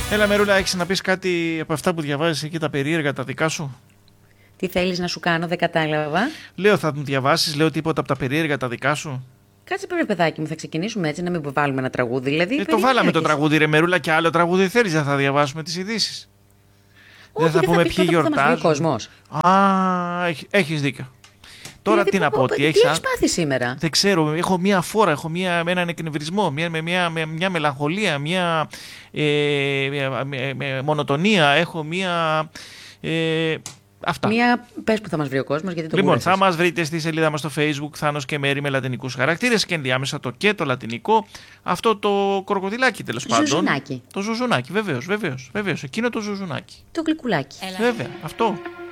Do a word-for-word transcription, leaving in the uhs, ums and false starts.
Έλα Μερούλα, έχεις να πεις κάτι από αυτά που διαβάζεις εκεί, τα περίεργα τα δικά σου? Τι θέλεις να σου κάνω, δεν κατάλαβα. Λέω, θα μου διαβάσεις, λέω τίποτα από τα περίεργα τα δικά σου? Κάτσε πρέπει, παιδάκι μου, θα ξεκινήσουμε έτσι, να μην βάλουμε ένα τραγούδι. Δηλαδή, Ε, το βάλαμε το τραγούδι, ρε Μερούλα, και άλλο τραγούδι θέλεις? Δεν θα διαβάσουμε τις ειδήσεις? Όχι, δεν θα πούμε θα ποιοι γιορτάζουν. Ο κόσμος. Α, έχεις δίκιο. Τώρα δηλαδή, τι να πω, ότι τι έχεις, έχεις πάθει σήμερα? Δεν ξέρω, έχω μία φόρα, έχω μία, έναν εκνευρισμό, μία, μία, μία, μία μελαγχολία, μία ε, μία, μία, μία μονοτονία, έχω μία... Ε, αυτά. Μία, πες που θα μας βρει ο κόσμος, γιατί το Λοιπόν, κούρασες. θα μας βρείτε στη σελίδα μας στο Facebook, Θάνος και Μέρη με λατινικούς χαρακτήρες και ενδιάμεσα το και το λατινικό, αυτό το κροκοδιλάκι τέλος πάντων. Ζουζουνάκι. Το ζουζουνάκι, βεβαίως, βεβαίως, βεβαίως, εκείνο το ζουζουνάκι. Το γλυκουλάκι. Βέβαια, αυτό.